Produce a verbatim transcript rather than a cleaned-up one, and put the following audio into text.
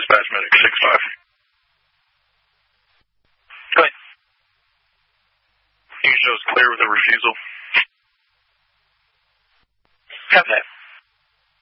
dispatch medic six five. Go ahead. You shows clear with a refusal. Copy that.